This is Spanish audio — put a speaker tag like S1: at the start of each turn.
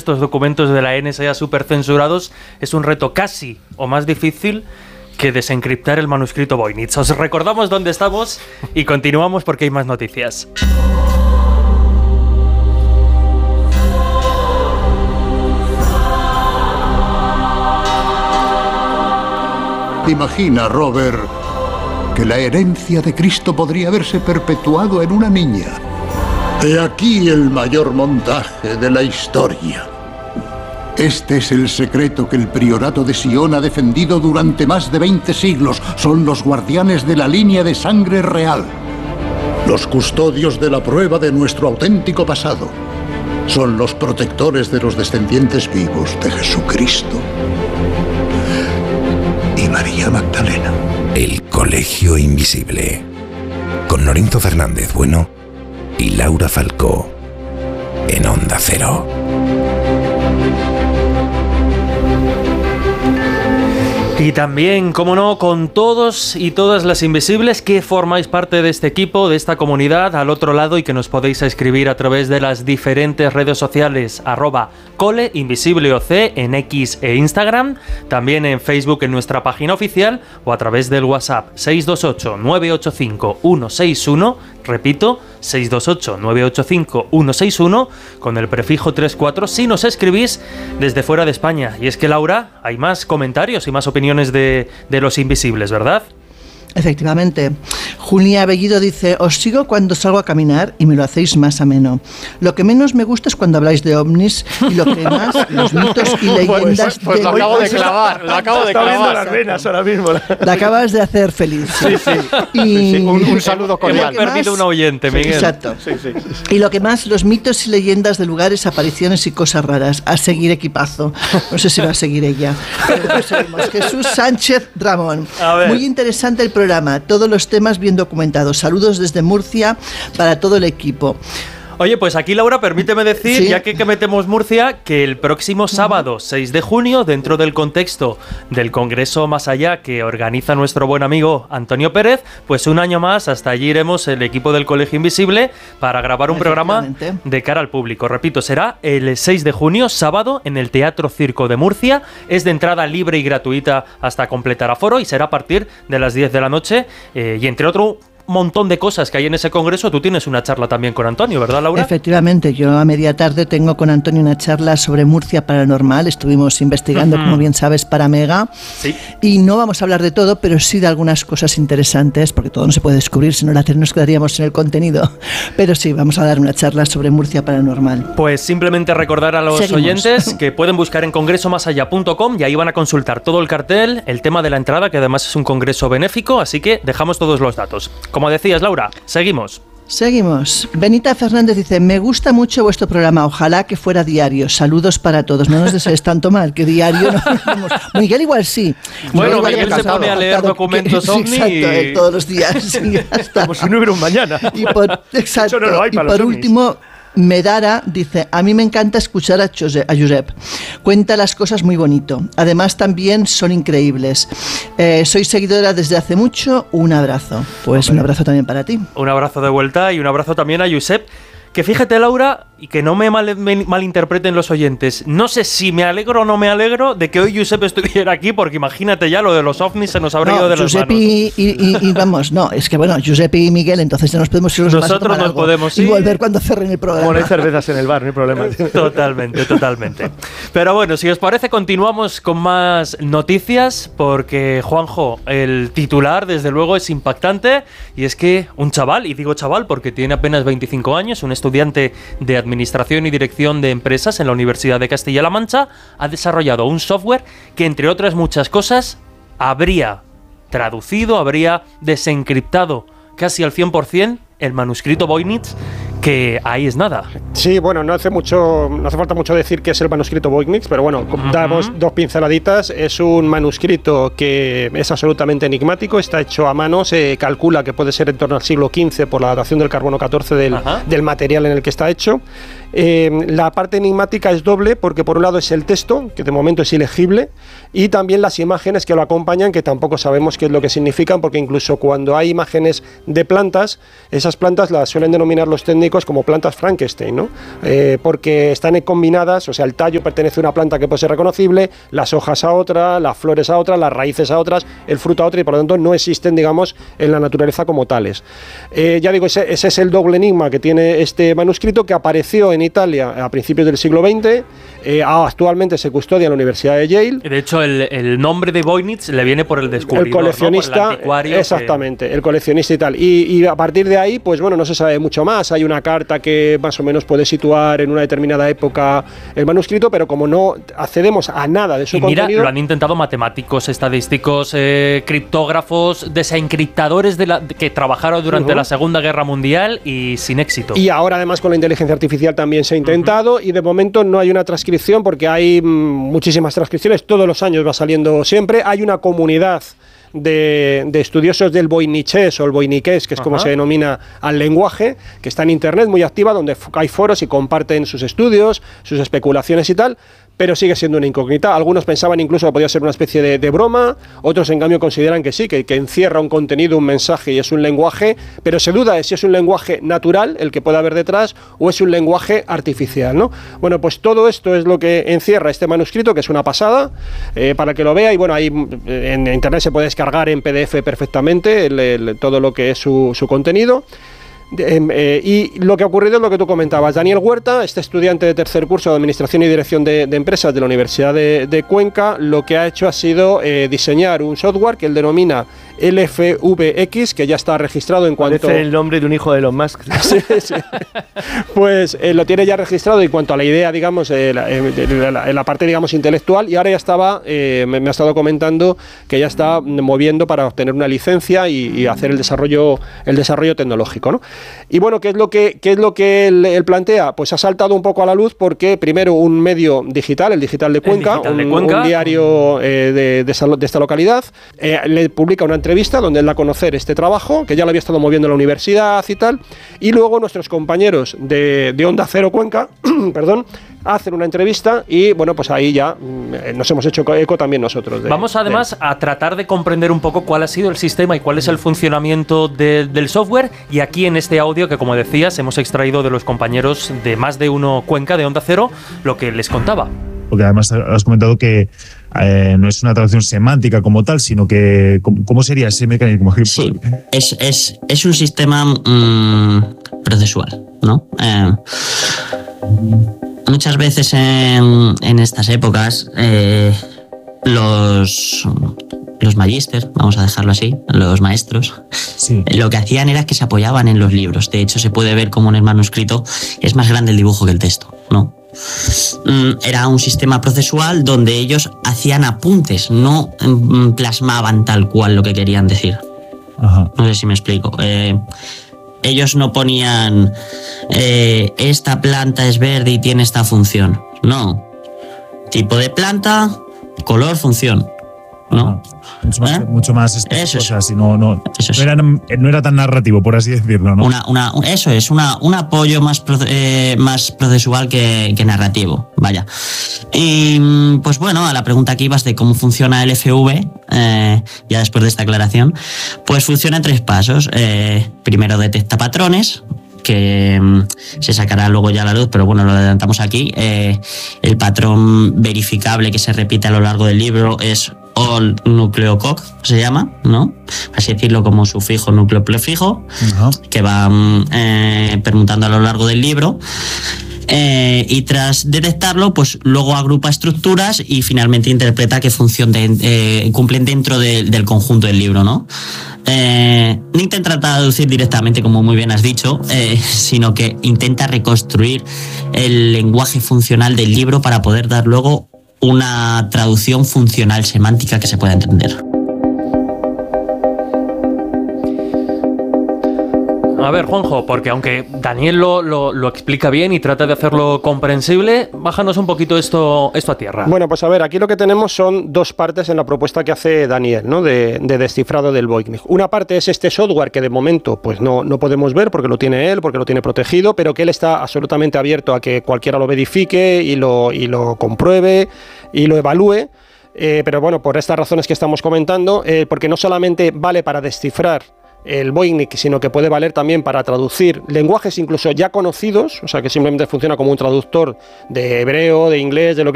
S1: estos documentos de la NSA super censurados es un reto casi o más difícil que desencriptar el manuscrito Voynich. Os recordamos dónde estamos y continuamos porque hay más noticias.
S2: Imagina, Robert, que la herencia de Cristo podría haberse perpetuado en una niña. He aquí el mayor montaje de la historia. Este es el secreto que el priorato de Sion ha defendido durante más de 20 siglos. Son los guardianes de la línea de sangre real. Los custodios de la prueba de nuestro auténtico pasado. Son los protectores de los descendientes vivos de Jesucristo y María Magdalena.
S3: El Colegio Invisible, con Lorenzo Fernández Bueno y Laura Falcó, en Onda Cero.
S1: Y también, como no, con todos y todas las invisibles que formáis parte de este equipo, de esta comunidad, al otro lado, y que nos podéis escribir a través de las diferentes redes sociales, @coleinvisibleoc en X e Instagram, también en Facebook en nuestra página oficial, o a través del WhatsApp 628-985-161, repito, 628-985-161, con el prefijo 34, si nos escribís desde fuera de España. Y es que, Laura, hay más comentarios y más opiniones de los invisibles, ¿verdad?
S4: Efectivamente. Julia Bellido dice: os sigo cuando salgo a caminar y me lo hacéis más ameno. Lo que menos me gusta es cuando habláis de ovnis, y lo que más, los mitos y leyendas.
S5: Pues lo acabo de clavar, lo acabo de clavar.
S6: Está viendo las venas ahora mismo.
S4: La acabas de hacer feliz.
S5: Sí.
S4: Y
S5: Un saludo cordial.
S1: Hemos perdido un oyente, Miguel.
S4: Exacto.
S5: Sí.
S4: Y lo que más, los mitos y leyendas de lugares, apariciones y cosas raras. A seguir, equipazo. No sé si va a seguir ella. Pero no sabemos. Jesús Sánchez Ramón. Muy interesante el programa. Todos los temas bien documentados. Saludos desde Murcia para todo el equipo.
S1: Oye, pues aquí, Laura, permíteme decir,
S4: ¿Sí?
S1: ya que metemos Murcia, que el próximo sábado 6 de junio, dentro del contexto del Congreso Más Allá que organiza nuestro buen amigo Antonio Pérez, pues un año más, hasta allí iremos el equipo del Colegio Invisible para grabar un programa de cara al público. Repito, será el 6 de junio, sábado, en el Teatro Circo de Murcia. Es de entrada libre y gratuita hasta completar aforo y será a partir de las 10 de la noche. Y entre otro montón de cosas que hay en ese congreso, tú tienes una charla también con Antonio, ¿verdad, Laura?
S4: Efectivamente, yo a media tarde tengo con Antonio una charla sobre Murcia Paranormal. Estuvimos investigando, como bien sabes, para Mega.
S1: Sí.
S4: Y no vamos a hablar de todo, pero sí de algunas cosas interesantes, porque todo no se puede descubrir, si no nos quedaríamos sin el contenido. Pero sí, vamos a dar una charla sobre Murcia Paranormal.
S1: Pues simplemente recordar a los oyentes que pueden buscar en congresomasallá.com y ahí van a consultar todo el cartel, el tema de la entrada, que además es un congreso benéfico, así que dejamos todos los datos. Como decías, Laura, seguimos.
S4: Seguimos. Benita Fernández dice: me gusta mucho vuestro programa, ojalá que fuera diario. Saludos para todos. No nos desees tanto mal, que diario no vamos. Miguel igual sí.
S1: Bueno, Miguel se pone a leer documentos OVNI.
S4: Exacto, todos los días. Y ya está.
S6: Como si no hubiera un mañana.
S4: Y por, exacto.
S6: Eso no lo hay para
S4: y por
S6: los
S4: último, Medara dice: a mí me encanta escuchar a Josep. Cuenta las cosas muy bonito. Además también son increíbles. Soy seguidora desde hace mucho. Un abrazo. Pues un abrazo también para ti.
S1: Un abrazo de vuelta y un abrazo también a Josep. Que fíjate, Laura, y que no me malinterpreten los oyentes, no sé si me alegro o no me alegro de que hoy Josep estuviera aquí, porque imagínate ya, lo de los ovnis se nos habrá ido de las
S4: Josep
S1: manos.
S4: Y vamos, no, es que bueno, Josep y Miguel, entonces ya nos podemos ir
S1: nosotros nos podemos ir
S4: y volver cuando cerren el programa.
S6: Bueno, hay cervezas en el bar, no hay problema.
S1: Totalmente. Pero bueno, si os parece, continuamos con más noticias, porque Juanjo, el titular, desde luego, es impactante, y es que un chaval, y digo chaval porque tiene apenas 25 años, un estudiante de Administración y Dirección de Empresas en la Universidad de Castilla-La Mancha, ha desarrollado un software que, entre otras muchas cosas, habría traducido, habría desencriptado casi al 100% el manuscrito Voynich, que ahí es nada.
S5: Sí, bueno, no hace falta mucho decir que es el manuscrito Voynich, pero bueno, damos dos pinceladitas. Es un manuscrito que es absolutamente enigmático, está hecho a mano, se calcula que puede ser en torno al siglo XV por la datación del carbono 14 del material en el que está hecho. La parte enigmática es doble, porque por un lado es el texto, que de momento es ilegible, y también las imágenes que lo acompañan, que tampoco sabemos qué es lo que significan, porque incluso cuando hay imágenes de plantas, esas plantas las suelen denominar los técnicos como plantas Frankenstein, ¿no? Porque están combinadas, o sea, el tallo pertenece a una planta que puede ser reconocible, las hojas a otra, las flores a otra, las raíces a otras, el fruto a otra, y por lo tanto no existen, digamos, en la naturaleza como tales. Ya digo, ese es el doble enigma que tiene este manuscrito, que apareció en Italia a principios del siglo XX, actualmente se custodia en la Universidad de Yale.
S1: De hecho, el nombre de Voynich le viene por el descubridor,
S5: el coleccionista,
S1: ¿no? Por el anticuario,
S5: exactamente, el coleccionista y tal. Y a partir de ahí, pues bueno, no se sabe mucho más. Hay una carta que más o menos puede situar en una determinada época el manuscrito, pero como no accedemos a nada de su contenido...
S1: Lo han intentado matemáticos, estadísticos, criptógrafos, desencriptadores que trabajaron durante la Segunda Guerra Mundial y sin éxito.
S5: Y ahora además con la inteligencia artificial también se ha intentado, y de momento no hay una transcripción, porque hay muchísimas transcripciones, todos los años va saliendo siempre. Hay una comunidad de estudiosos del voynichés o el voyniqués, que es como se denomina al lenguaje, que está en internet muy activa, donde hay foros y comparten sus estudios, sus especulaciones y tal, pero sigue siendo una incógnita. Algunos pensaban incluso que podía ser una especie de broma, otros en cambio consideran que sí, que encierra un contenido, un mensaje y es un lenguaje, pero se duda de si es un lenguaje natural, el que pueda haber detrás, o es un lenguaje artificial, ¿no? Bueno, pues todo esto es lo que encierra este manuscrito, que es una pasada, para que lo vea, y bueno, ahí en internet se puede descargar en PDF perfectamente todo lo que es su contenido. Y lo que ha ocurrido es lo que tú comentabas. Daniel Huerta, este estudiante de tercer curso de Administración y Dirección de Empresas de la Universidad de Cuenca, lo que ha hecho ha sido diseñar un software que él denomina LFVX, que ya está registrado en cuanto...
S6: Parece el nombre de un hijo de Elon Musk.
S5: Sí. Pues lo tiene ya registrado en cuanto a la idea, digamos, la parte, digamos, intelectual, y ahora ya estaba, me ha estado comentando que ya está moviendo para obtener una licencia y hacer el desarrollo tecnológico, ¿no? Y bueno, ¿qué es lo que él plantea? Pues ha saltado un poco a la luz porque primero un medio digital, el Digital de Cuenca, un diario de esta localidad, le publica una entrevista donde él da a conocer este trabajo, que ya lo había estado moviendo en la universidad y tal, y luego nuestros compañeros de Onda Cero Cuenca, perdón, hacen una entrevista y bueno, pues ahí ya nos hemos hecho eco también nosotros.
S1: Vamos además a tratar de comprender un poco cuál ha sido el sistema y cuál es el funcionamiento del software, y aquí en este audio que, como decías, hemos extraído de los compañeros de Más de Uno Cuenca de Onda Cero lo que les contaba.
S7: Porque además has comentado que no es una traducción semántica como tal, sino que ¿cómo sería ese mecanismo?
S8: Sí, es un sistema procesual, ¿no? Muchas veces en estas épocas los magíster, vamos a dejarlo así, los maestros, sí, lo que hacían era que se apoyaban en los libros. De hecho, se puede ver como en el manuscrito es más grande el dibujo que el texto, ¿no? Era un sistema procesual donde ellos hacían apuntes, no plasmaban tal cual lo que querían decir. Ajá. No sé si me explico. Ellos no ponían esta planta es verde y tiene esta función. No. Tipo de planta, color, función. ¿No?
S7: Mucho más
S8: eso es.
S7: Así, no era tan narrativo, por así decirlo, ¿no?
S8: Eso es, un apoyo más procesual que narrativo, vaya. Y pues bueno, a la pregunta que ibas de cómo funciona el FV, ya después de esta aclaración, pues funciona en 3 pasos. Primero detecta patrones, que se sacará luego ya a la luz, pero bueno, lo adelantamos aquí. El patrón verificable que se repite a lo largo del libro es all nucleococ, se llama, ¿no? Así decirlo, como sufijo, núcleo, prefijo, que va permutando a lo largo del libro. Y tras detectarlo, pues luego agrupa estructuras y finalmente interpreta qué función cumplen dentro del conjunto del libro, ¿no? No intenta traducir directamente, como muy bien has dicho, sino que intenta reconstruir el lenguaje funcional del libro para poder dar luego una traducción funcional semántica que se pueda entender.
S1: A ver, Juanjo, porque aunque Daniel lo explica bien y trata de hacerlo comprensible, bájanos un poquito esto a tierra.
S5: Bueno, pues a ver, aquí lo que tenemos son dos partes en la propuesta que hace Daniel, ¿no? de descifrado del Voynich. Una parte es este software que de momento pues no podemos ver porque lo tiene él, porque lo tiene protegido, pero que él está absolutamente abierto a que cualquiera lo verifique y lo compruebe y lo evalúe. Pero bueno, por estas razones que estamos comentando, porque no solamente vale para descifrar el Voynich, sino que puede valer también para traducir lenguajes incluso ya conocidos, o sea que simplemente funciona como un traductor de hebreo, de inglés, de lo que